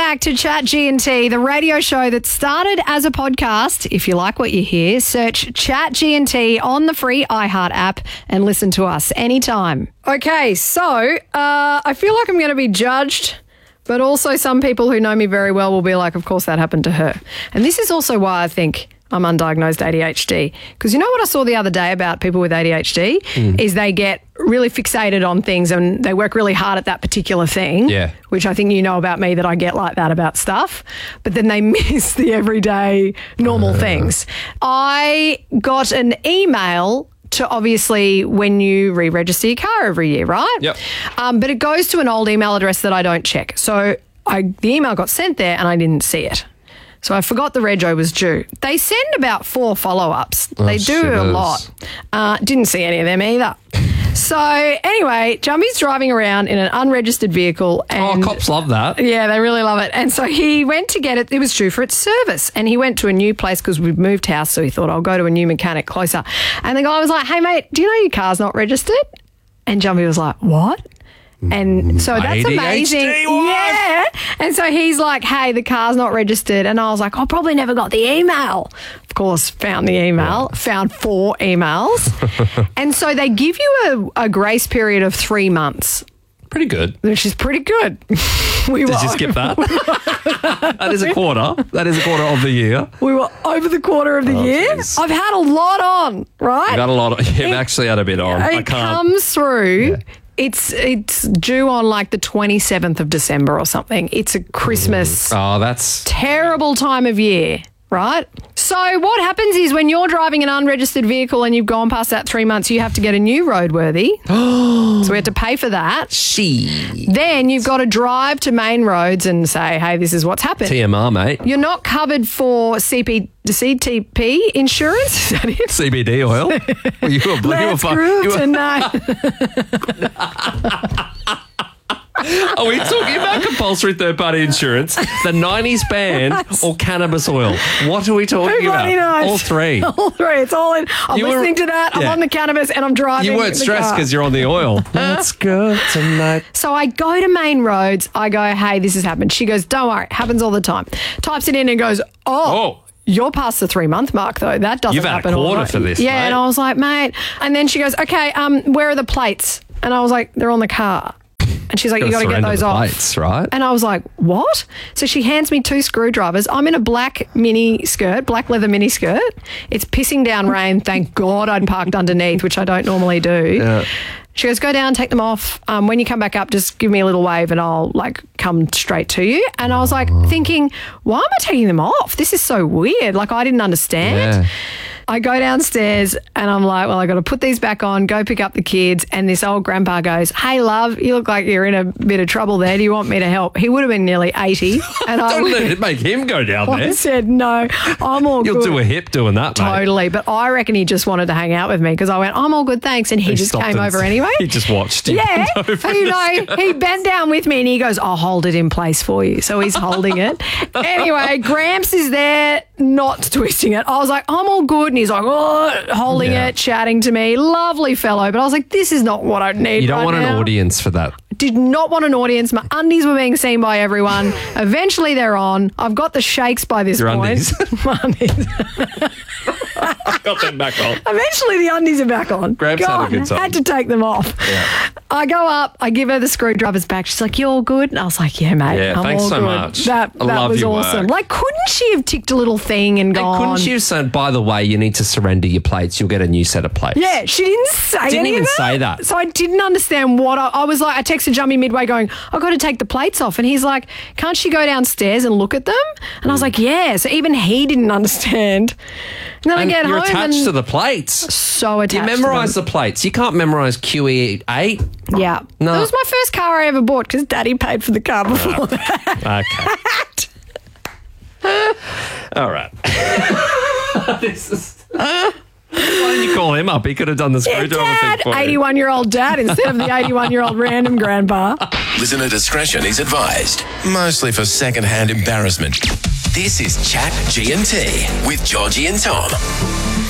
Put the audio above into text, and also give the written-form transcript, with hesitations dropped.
back to Chat G&T, the radio show that started as a podcast. If you like what you hear, search Chat G&T on the free iHeart app and listen to us anytime. Okay, so I feel like I'm going to be judged, but also some people who know me very well will be like, of course that happened to her. And this is also why I think I'm undiagnosed ADHD. Because you know what I saw the other day about people with ADHD is they get really fixated on things and they work really hard at that particular thing, which I think you know about me that I get like that about stuff, but then they miss the everyday normal things. I got an email to obviously when you re-register your car every year, right? Yep. But it goes to an old email address that I don't check. So the email got sent there and I didn't see it. So I forgot the rego was due. They send about 4 follow-ups. They do a lot. Didn't see any of them either. So anyway, Jumpy's driving around in an unregistered vehicle. And cops love that. Yeah, they really love it. And so he went to get it. It was due for its service. And he went to a new place because we've moved house. So he thought, I'll go to a new mechanic closer. And the guy was like, hey, mate, do you know your car's not registered? And Jumpy was like, what? And so that's ADHD amazing. wife. Yeah. And so he's like, hey, the car's not registered. And I was like, I probably never got the email. Of course, found the email, found 4 emails. And so they give you a grace period of 3 months. Pretty good. Which is pretty good. Did you skip that? That is a quarter. That is a quarter of the year. We were over the quarter of the year. Geez. I've had a lot on, right? You got a lot. You've actually had a bit on. It comes through. Yeah. It's due on like the 27th of December or something. It's a Christmas. Oh, that's terrible time of year, right? So what happens is when you're driving an unregistered vehicle and you've gone past that 3 months, you have to get a new roadworthy. So we have to pay for that. Then you've got to drive to main roads and say, hey, this is what's happened. TMR, mate. You're not covered for CTP insurance. Is that it? CBD oil. Are we talking about compulsory third-party insurance, the 90s ban, or cannabis oil? What are we talking about? Knows. All three. All three. It's all in. I'm listening to that. I'm on the cannabis and I'm driving. You weren't stressed because you're on the oil. Let's go tonight. So I go to main roads. I go, hey, this has happened. She goes, don't worry. It happens all the time. Types it in and goes, oh. You're past the 3-month mark, though. That doesn't happen. You've had a quarter for this, mate. and I was like, mate. And then she goes, okay, where are the plates? And I was like, they're on the car. And she's like, you got to get those off. Plates, right? And I was like, what? So she hands me 2 screwdrivers. I'm in a black leather mini skirt. It's pissing down rain. Thank God I'd parked underneath, which I don't normally do. Yeah. She goes, go down, take them off. When you come back up, just give me a little wave and I'll come straight to you. And I was thinking, why am I taking them off? This is so weird. I didn't understand. Yeah. I go downstairs and I'm like, well, I got to put these back on, go pick up the kids. And this old grandpa goes, hey, love, you look like you're in a bit of trouble there. Do you want me to help? He would have been nearly 80. And Don't let it make him go down there. I said, no, I'm all good. You'll do a hip doing that, mate. Totally. But I reckon he just wanted to hang out with me because I went, I'm all good, thanks. And he just came over anyway. He just watched you. Yeah. He bent down with me and he goes, I'll hold it in place for you. So he's holding it. Anyway, Gramps is there not twisting it. I was like, I'm all good. And he's like, holding it, chatting to me. Lovely fellow. But I was like, this is not what I need. You don't want an audience for that. Did not want an audience. My undies were being seen by everyone. Eventually they're on. I've got the shakes by this point. Undies. My undies. Got them back on. Eventually the undies are back on. Gramps had a good time. Had to take them off. Yeah. I go up. I give her the screwdrivers back. She's like, you all good? And I was like, yeah, mate. Yeah, I'm thanks all so good. much. That was awesome. Work. Couldn't she have ticked a little thing and gone? Couldn't she have said, by the way, you need to surrender your plates. You'll get a new set of plates. Yeah, she didn't say Didn't any even of say that. So I didn't understand what I was like. I texted Jumpy midway going, I've got to take the plates off. And he's like, can't she go downstairs and look at them? And I was like, yeah. So even he didn't understand. And then I get you're home attached to the plates. So attached. You memorise the plates. You can't memorise QE8. Yeah. No. That was my first car I ever bought because Daddy paid for the car before that. Okay. All right. This is... Why didn't you call him up? He could have done the screwdriver thing for you. 81-year-old dad instead of the 81-year-old random grandpa. Listener discretion is advised, mostly for second-hand embarrassment. This is Chat G&T with Georgie and Tom.